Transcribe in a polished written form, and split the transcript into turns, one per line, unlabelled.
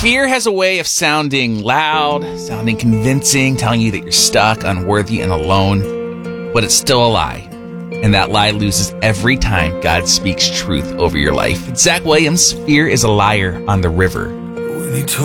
Fear has a way of sounding loud, sounding convincing, telling you that you're stuck, unworthy, and alone. But it's still a lie. And that lie loses every time God speaks truth over your life. Zach Williams, Fear is a Liar on the River.
When he told